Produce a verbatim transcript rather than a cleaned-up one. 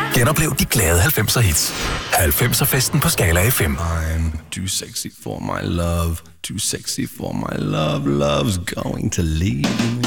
Genoplev de glade halvfemser hits. halvfemser festen på Skala F M. I'm too sexy for my love. Too sexy for my love. Love's going to leave me.